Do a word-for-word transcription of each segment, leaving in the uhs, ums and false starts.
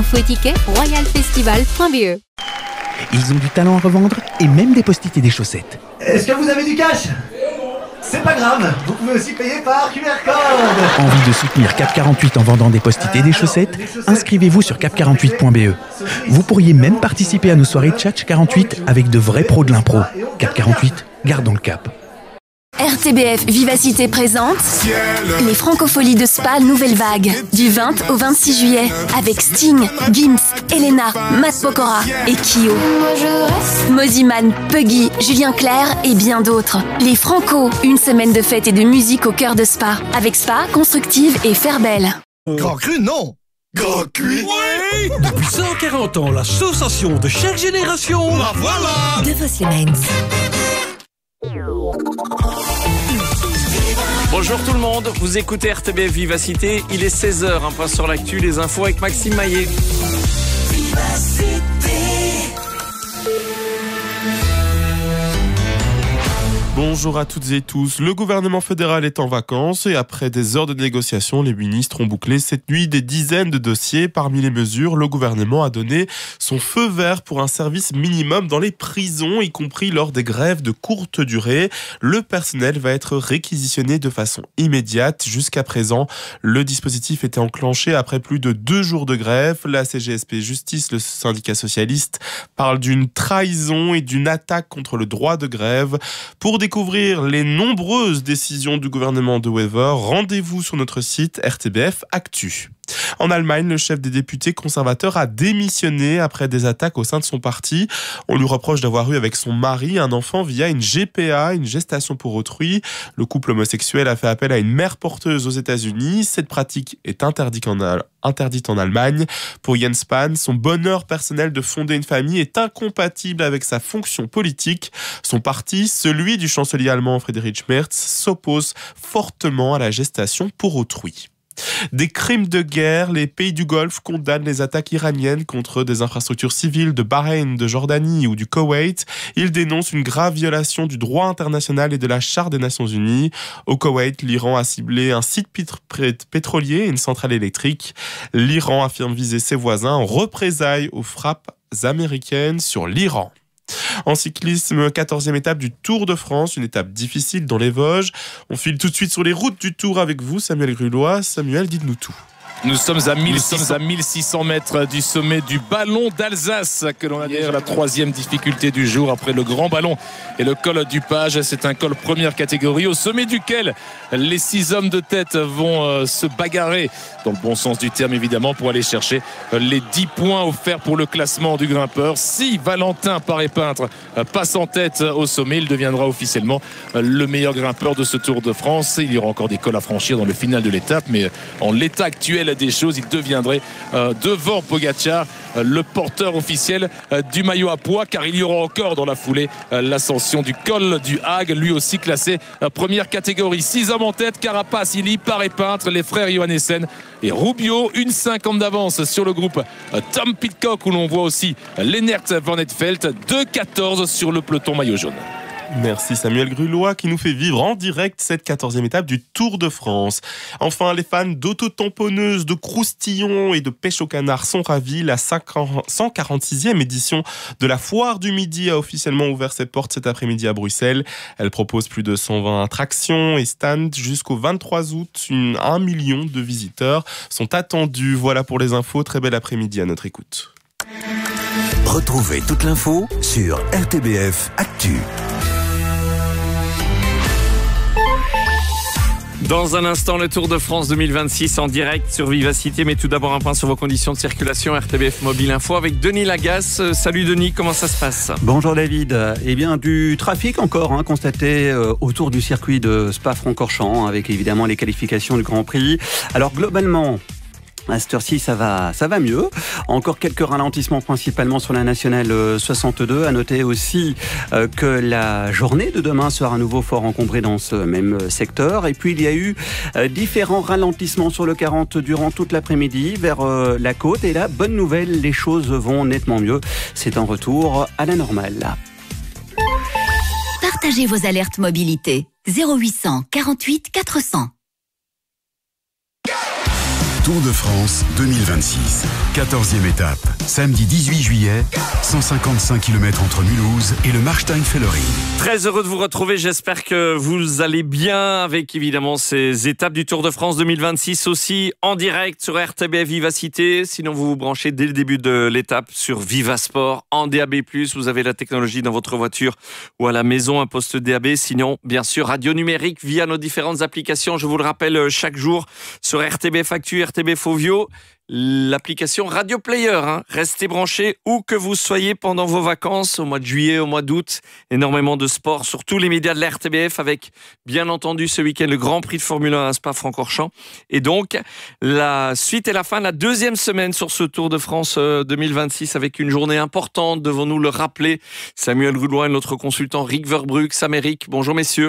Info et tickets, royal festival point b e. Ils ont du talent à revendre et même des post-it et des chaussettes. Est-ce que vous avez du cash ? C'est pas grave, vous pouvez aussi payer par Q R code. Envie de soutenir Cap quarante-huit en vendant des post-it et des chaussettes ? Inscrivez-vous sur cap quarante-huit point b e. Vous pourriez même participer à nos soirées Tchatch quarante-huit avec de vrais pros de l'impro. Cap quarante-huit, gardons le cap. R T B F Vivacité présente les Francopholies de Spa Nouvelle Vague du vingt au vingt-six juillet avec Sting, Gims, Elena, Matt Pokora et Kyo. Moziman, Puggy, Julien Clerc et bien d'autres. Les Franco, une semaine de fête et de musique au cœur de Spa avec Spa, Constructive et Fairbelle. Grand Cru, non. Grand Cuit, oui. Depuis cent quarante ans, la sensation de chaque génération. La voilà. De Voslemens. Bonjour tout le monde, vous écoutez R T B F Vivacité, il est seize heures, un point sur l'actu, les infos avec Maxime Maillet. Bonjour à toutes et tous. Le gouvernement fédéral est en vacances et après des heures de négociation, les ministres ont bouclé cette nuit des dizaines de dossiers. Parmi les mesures, le gouvernement a donné son feu vert pour un service minimum dans les prisons, y compris lors des grèves de courte durée. Le personnel va être réquisitionné de façon immédiate. Jusqu'à présent, le dispositif était enclenché après plus de deux jours de grève. La C G S P Justice, le syndicat socialiste, parle d'une trahison et d'une attaque contre le droit de grève. Pour découvrir les nombreuses décisions du gouvernement de Wever, rendez-vous sur notre site R T B F Actu. En Allemagne, le chef des députés conservateurs a démissionné après des attaques au sein de son parti. On lui reproche d'avoir eu avec son mari un enfant via une G P A, une gestation pour autrui. Le couple homosexuel a fait appel à une mère porteuse aux États-Unis. Cette pratique est interdite en, interdite en Allemagne. Pour Jens Spahn, son bonheur personnel de fonder une famille est incompatible avec sa fonction politique. Son parti, celui du chancelier allemand Friedrich Merz, s'oppose fortement à la gestation pour autrui. Des crimes de guerre, les pays du Golfe condamnent les attaques iraniennes contre des infrastructures civiles de Bahreïn, de Jordanie ou du Koweït. Ils dénoncent une grave violation du droit international et de la Charte des Nations Unies. Au Koweït, l'Iran a ciblé un site pétrolier et une centrale électrique. L'Iran affirme viser ses voisins en représailles aux frappes américaines sur l'Iran. En cyclisme, quatorzième étape du Tour de France, une étape difficile dans les Vosges. On file tout de suite sur les routes du Tour avec vous, Samuel Grulois. Samuel, dites-nous tout. Nous sommes à mille six cents mètres du sommet du Ballon d'Alsace que l'on a hier, la troisième difficulté du jour après le Grand Ballon et le col du Page. C'est un col première catégorie au sommet duquel les six hommes de tête vont se bagarrer, dans le bon sens du terme évidemment, pour aller chercher les dix points offerts pour le classement du grimpeur. Si Valentin Paré-Peintre passe en tête au sommet, il deviendra officiellement le meilleur grimpeur de ce Tour de France. Il y aura encore des cols à franchir dans le final de l'étape, mais en l'état actuel des choses, il deviendrait euh, devant Pogacar euh, le porteur officiel euh, du maillot à pois, car il y aura encore dans la foulée euh, l'ascension du col du Hague, lui aussi classé euh, première catégorie. Six hommes en tête, Carapace, Illy, Paré-Peintre, les frères Johannessen et Rubio, une cinquante d'avance sur le groupe euh, Tom Pidcock, où l'on voit aussi euh, Lennert Van Etfeldt, deux quatorze sur le peloton maillot jaune. Merci Samuel Grulois qui nous fait vivre en direct cette quatorzième étape du Tour de France. Enfin, les fans d'auto-tamponneuses, de croustillons et de pêche au canard sont ravis. La cent quarante-sixième édition de la Foire du Midi a officiellement ouvert ses portes cet après-midi à Bruxelles. Elle propose plus de cent vingt attractions et stands. Jusqu'au vingt-trois août, une, un million de visiteurs sont attendus. Voilà pour les infos. Très bel après-midi à notre écoute. Retrouvez toute l'info sur R T B F Actu. Dans un instant, le Tour de France deux mille vingt-six en direct sur Vivacité. Mais tout d'abord, un point sur vos conditions de circulation. R T B F Mobile Info avec Denis Lagasse. Salut Denis, comment ça se passe ? Bonjour David. Eh bien, du trafic encore hein, constaté euh, autour du circuit de Spa-Francorchamps, avec évidemment les qualifications du Grand Prix. Alors globalement, à cette heure-ci, ça va, ça va mieux. Encore quelques ralentissements, principalement sur la nationale soixante-deux. À noter aussi euh, que la journée de demain sera à nouveau fort encombrée dans ce même secteur. Et puis, il y a eu euh, différents ralentissements sur le quarante durant toute l'après-midi vers euh, la côte. Et là, bonne nouvelle, les choses vont nettement mieux. C'est un retour à la normale. Partagez vos alertes mobilité. zéro huit cents quarante-huit quatre cents. Tour de France deux mille vingt-six. quatorzième étape, samedi dix-huit juillet, cent cinquante-cinq kilomètres entre Mulhouse et le Marstein-Fellerin. Très heureux de vous retrouver, j'espère que vous allez bien avec évidemment ces étapes du Tour de France deux mille vingt-six aussi en direct sur R T B F Vivacité. Sinon vous vous branchez dès le début de l'étape sur Vivasport en D A B plus, vous avez la technologie dans votre voiture ou à la maison, un poste D A B. Sinon bien sûr radio numérique via nos différentes applications, je vous le rappelle chaque jour sur R T B F Actu, R T B F Ovio, l'application Radio Player, hein. Restez branchés où que vous soyez pendant vos vacances, au mois de juillet, au mois d'août. Énormément de sport sur tous les médias de la R T B F avec, bien entendu, ce week-end, le Grand Prix de Formule un à Spa-Francorchamps. Et donc, la suite et la fin de la deuxième semaine sur ce Tour de France deux mille vingt-six avec une journée importante, devons-nous le rappeler. Samuel Goudouin, notre consultant Rick Verbrugge, Samérique. Bonjour messieurs.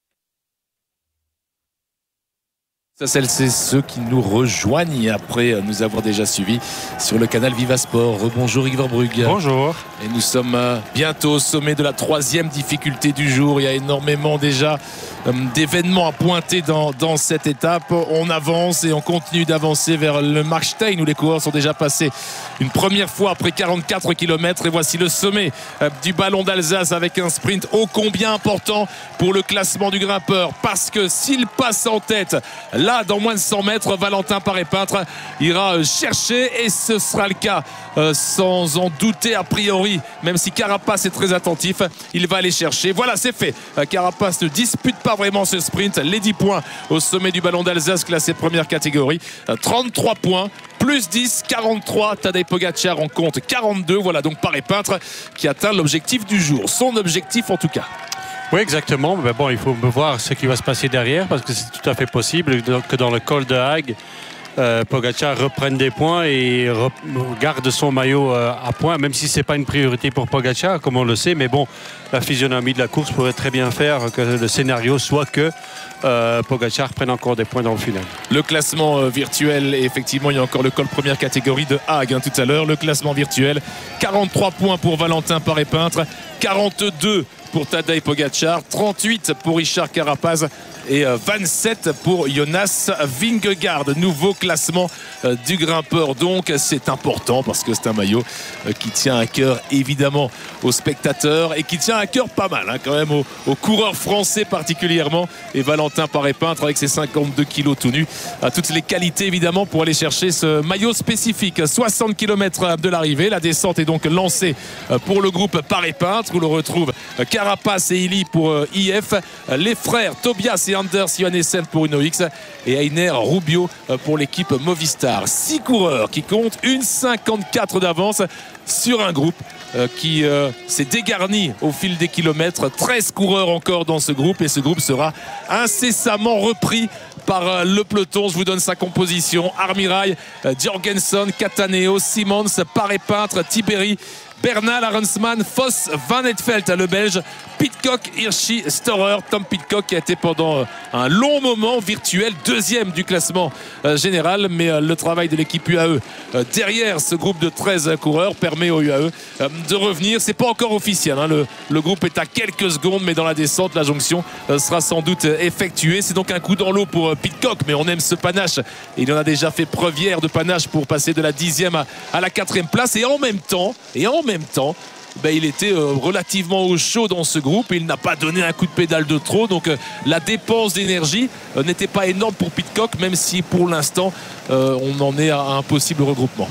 Ça, c'est ceux qui nous rejoignent après nous avoir déjà suivis sur le canal Vivasport. Rebonjour Rick Verbrugge. Bonjour. Et nous sommes bientôt au sommet de la troisième difficulté du jour. Il y a énormément déjà d'événements à pointer dans, dans cette étape. On avance et on continue d'avancer vers le Marstein où les coureurs sont déjà passés une première fois après quarante-quatre kilomètres. Et voici le sommet du Ballon d'Alsace avec un sprint ô combien important pour le classement du grimpeur. Parce que s'il passe en tête, là, dans moins de cent mètres, Valentin Paré-Peintre ira chercher et ce sera le cas euh, sans en douter a priori, même si Carapace est très attentif, il va aller chercher. Voilà, c'est fait. Euh, Carapace ne dispute pas vraiment ce sprint. Les dix points au sommet du Ballon d'Alsace, classé première catégorie. Euh, trente-trois points. Plus dix, quarante-trois. Tadej Pogacar en compte quarante-deux. Voilà donc Paré-Peintre qui atteint l'objectif du jour. Son objectif en tout cas. Oui, exactement. Mais bon, il faut voir ce qui va se passer derrière parce que c'est tout à fait possible que dans le col de Hague, euh, Pogacar reprenne des points et re garde son maillot euh, à point, même si ce n'est pas une priorité pour Pogacar, comme on le sait. Mais bon, la physionomie de la course pourrait très bien faire que le scénario soit que euh, Pogacar prenne encore des points dans le final. Le classement euh, virtuel, et effectivement, il y a encore le col première catégorie de Hague hein, tout à l'heure. Le classement virtuel, quarante-trois points pour Valentin Paré-Peintre, quarante-deux pour Tadej Pogacar, trente-huit pour Richard Carapaz et vingt-sept pour Jonas Vingegaard. Nouveau classement du grimpeur, donc c'est important parce que c'est un maillot qui tient à cœur évidemment aux spectateurs et qui tient à cœur pas mal hein, quand même aux, aux coureurs français particulièrement. Et Valentin Paré-Peintre avec ses cinquante-deux kilos tout nus a toutes les qualités évidemment pour aller chercher ce maillot spécifique. soixante kilomètres de l'arrivée, la descente est donc lancée pour le groupe Paré-Peintre où l'on retrouve Carapace et Illy pour I F, les frères Tobias et Anders Johannessen pour Uno X et Einer Rubio pour l'équipe Movistar. Six coureurs qui comptent une cinquante-quatre d'avance sur un groupe qui euh, s'est dégarni au fil des kilomètres. treize coureurs encore dans ce groupe et ce groupe sera incessamment repris par euh, le peloton. Je vous donne sa composition. Armirail, euh, Jorgensen, Cataneo, Simons, Paré-Peintre, Tiberi, Bernal, Arensman, Voss, Van Etfeldt, le Belge, Pidcock, Hirschi, Storer, Tom Pidcock qui a été pendant un long moment virtuel deuxième du classement général, mais le travail de l'équipe U A E derrière ce groupe de treize coureurs permet au U A E de revenir. C'est pas encore officiel, hein. le, le groupe est à quelques secondes, mais dans la descente la jonction sera sans doute effectuée. C'est donc un coup dans l'eau pour Pidcock, mais on aime ce panache. Il en a déjà fait preuve hier de panache pour passer de la dixième à, à la quatrième place et en même temps et en même temps ben, il était euh, relativement au chaud dans ce groupe et il n'a pas donné un coup de pédale de trop, donc euh, la dépense d'énergie euh, n'était pas énorme pour Pidcock, même si pour l'instant euh, on en est à un possible regroupement.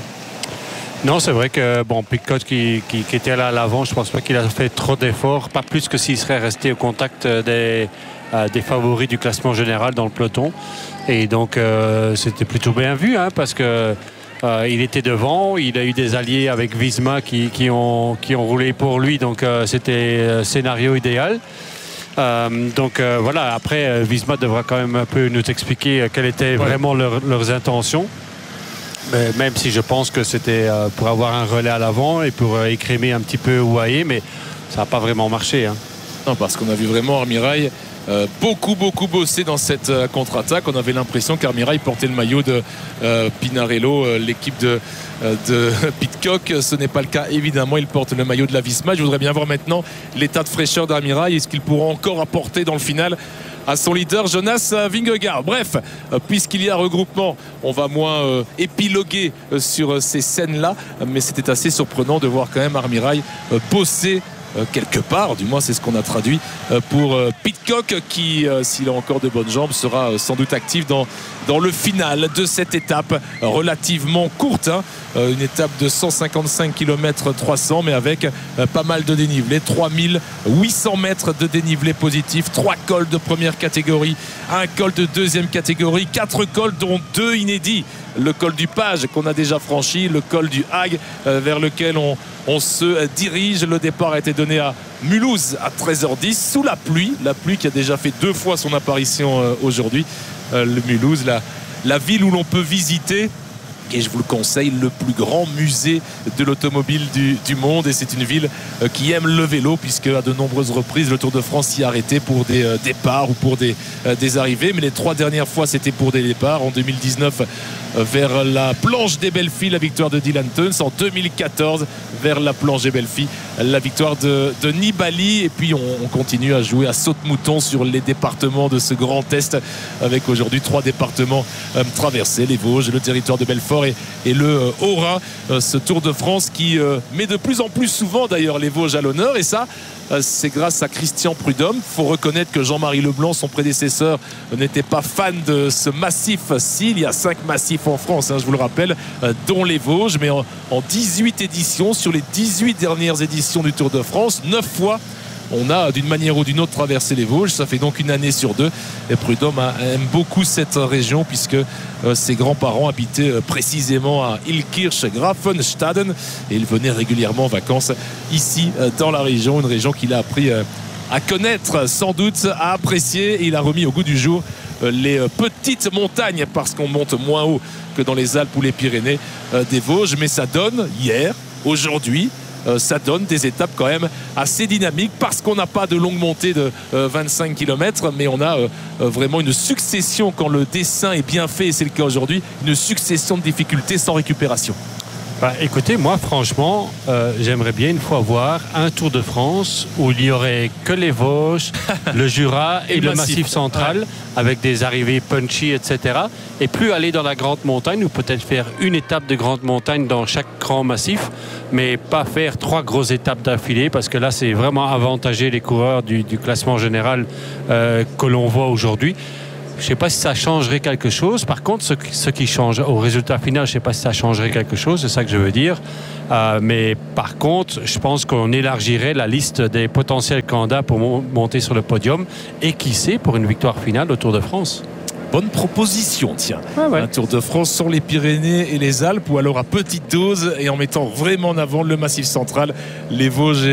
Non, c'est vrai que bon, Pidcock qui, qui, qui était là à l'avant, je pense pas qu'il a fait trop d'efforts, pas plus que s'il serait resté au contact des, euh, des favoris du classement général dans le peloton. Et donc euh, c'était plutôt bien vu hein, parce que Euh, il était devant, il a eu des alliés avec Visma qui, qui, ont, qui ont roulé pour lui, donc euh, c'était euh, scénario idéal. Euh, donc euh, voilà, après euh, Visma devra quand même un peu nous expliquer euh, quelles étaient ouais. vraiment leur, leurs intentions. Mais même si je pense que c'était euh, pour avoir un relais à l'avant et pour euh, écrémer un petit peu U A E, mais ça n'a pas vraiment marché. Hein. Non, parce qu'on a vu vraiment Armirail Euh, beaucoup beaucoup bossé dans cette euh, contre-attaque. On avait l'impression qu'Armirail portait le maillot de euh, Pinarello, euh, l'équipe de, euh, de Pidcock. Ce n'est pas le cas évidemment, il porte le maillot de la Visma. Je voudrais bien voir maintenant l'état de fraîcheur d'Armirail. Est-ce qu'il pourra encore apporter dans le final à son leader Jonas Vingegaard. Bref, puisqu'il y a regroupement, on va moins euh, épiloguer euh, sur ces scènes-là, mais c'était assez surprenant de voir quand même Armirail euh, bosser Euh, quelque part, du moins c'est ce qu'on a traduit euh, pour euh, Pidcock qui, euh, s'il a encore de bonnes jambes, sera euh, sans doute actif dans, dans le final de cette étape euh, relativement courte, hein, euh, une étape de cent cinquante-cinq kilomètres trois cents, mais avec euh, pas mal de dénivelé, trois mille huit cents mètres de dénivelé positif, trois cols de première catégorie, un col de deuxième catégorie, quatre cols dont deux inédits, le col du Page qu'on a déjà franchi, le col du Hague euh, vers lequel on, on se dirige. Le départ a été donné à Mulhouse à treize heures dix sous la pluie, la pluie qui a déjà fait deux fois son apparition euh, aujourd'hui. Euh, le Mulhouse, la, la ville où l'on peut visiter, et je vous le conseille, le plus grand musée de l'automobile du, du monde, et c'est une ville euh, qui aime le vélo, puisque à de nombreuses reprises le Tour de France s'y est arrêté pour des euh, départs ou pour des, euh, des arrivées, mais les trois dernières fois c'était pour des départs. En deux mille dix-neuf euh, vers la planche des belles filles, la victoire de Dylan Teuns. En deux mille quatorze vers la planche des belles filles, la victoire de, de Nibali. Et puis on, on continue à jouer à saute-mouton sur les départements de ce grand Est, avec aujourd'hui trois départements euh, traversés, les Vosges, le territoire de Belfort et, et le euh, Haut-Rhin. Euh, ce Tour de France qui euh, met de plus en plus souvent d'ailleurs les Vosges à l'honneur, et ça euh, c'est grâce à Christian Prudhomme. Il faut reconnaître que Jean-Marie Leblanc, son prédécesseur, euh, n'était pas fan de ce massif. Si, il y a cinq massifs en France, hein, je vous le rappelle, euh, dont les Vosges, mais en, en dix-huit éditions, sur les dix-huit dernières éditions du Tour de France, neuf fois on a d'une manière ou d'une autre traversé les Vosges. Ça fait donc une année sur deux, et Prudhomme aime beaucoup cette région, puisque euh, ses grands-parents habitaient euh, précisément à Illkirch Grafenstaden, et il venait régulièrement en vacances ici euh, dans la région, une région qu'il a appris euh, à connaître, sans doute à apprécier, et il a remis au goût du jour euh, les euh, petites montagnes, parce qu'on monte moins haut que dans les Alpes ou les Pyrénées euh, des Vosges. Mais ça donne hier, aujourd'hui, Euh, ça donne des étapes quand même assez dynamiques, parce qu'on n'a pas de longue montée de euh, vingt-cinq kilomètres, mais on a euh, euh, vraiment une succession, quand le dessin est bien fait, et c'est le cas aujourd'hui, une succession de difficultés sans récupération. Bah, écoutez, moi franchement, euh, j'aimerais bien une fois voir un Tour de France où il n'y aurait que les Vosges, le Jura et, et le Massif, massif central, ouais, avec des arrivées punchy, et cetera. Et plus aller dans la grande montagne, ou peut-être faire une étape de grande montagne dans chaque grand massif, mais pas faire trois grosses étapes d'affilée, parce que là c'est vraiment avantager les coureurs du, du classement général euh, que l'on voit aujourd'hui. Je ne sais pas si ça changerait quelque chose. Par contre, ce, ce qui change au résultat final, je ne sais pas si ça changerait quelque chose, c'est ça que je veux dire. Euh, mais par contre, je pense qu'on élargirait la liste des potentiels candidats pour monter sur le podium, et qui sait, pour une victoire finale au Tour de France. Bonne proposition, tiens. Ah ouais. Un Tour de France sur les Pyrénées et les Alpes, ou alors à petite dose, et en mettant vraiment en avant le Massif central, les Vosges